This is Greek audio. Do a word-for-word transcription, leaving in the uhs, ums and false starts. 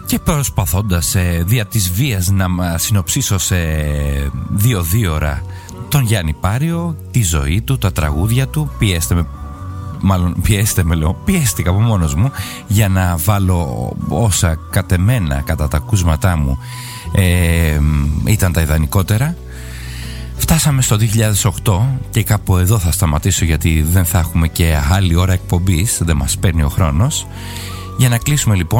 Και προσπαθώντας ε, δια της βίας να συνοψίσω σε δύο-δύο ώρα τον Γιάννη Πάριο, τη ζωή του, τα τραγούδια του, πιέστε με, μάλλον πιέστε με λέω, πιέστηκα από μόνος μου για να βάλω όσα κατεμένα κατά τα ακούσματά μου ε, ήταν τα ιδανικότερα. Φτάσαμε στο δύο χιλιάδες οκτώ και κάπου εδώ θα σταματήσω, γιατί δεν θα έχουμε και άλλη ώρα εκπομπής, δεν μας παίρνει ο χρόνος. Για να κλείσουμε λοιπόν